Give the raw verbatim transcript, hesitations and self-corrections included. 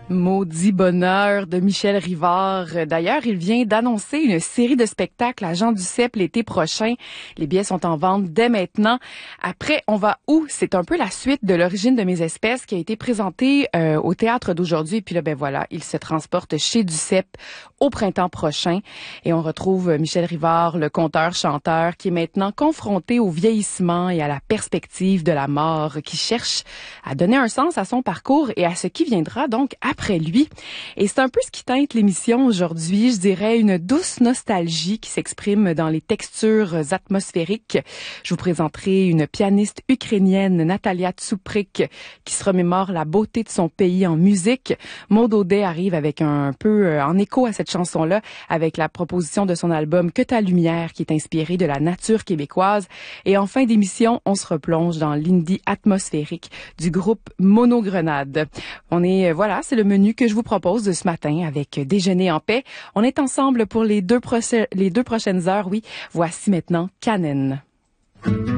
Maudit bonheur de Michel Rivard. D'ailleurs, il vient d'annoncer une série de spectacles à Jean Duceppe l'été prochain. Les billets sont en vente dès maintenant. Après, on va où? C'est un peu la suite de L'origine de mes espèces qui a été présentée euh, au théâtre d'aujourd'hui. Et puis là, ben voilà, il se transporte chez Duceppe au printemps prochain. Et on retrouve Michel Rivard, le conteur-chanteur, qui est maintenant confronté au vieillissement et à la perspective de la mort, qui cherche à donner un sens à son parcours et à ce qui viendra donc après lui. Et c'est un peu ce qui teinte l'émission aujourd'hui, je dirais une douce nostalgie qui s'exprime dans les textures atmosphériques. Je vous présenterai une pianiste ukrainienne, Natalia Tsuprik, qui se remémore la beauté de son pays en musique. Maud Audet arrive avec un peu en écho à cette chanson-là, avec la proposition de son album Que ta lumière, qui est inspiré de la nature québécoise. Et en fin d'émission, on se replonge dans l'indie atmosphérique du groupe Monogrenade. On est, voilà, c'est le menu que je vous propose de ce matin avec Déjeuner en paix. On est ensemble pour les deux, proce- les deux prochaines heures, oui. Voici maintenant Kanen.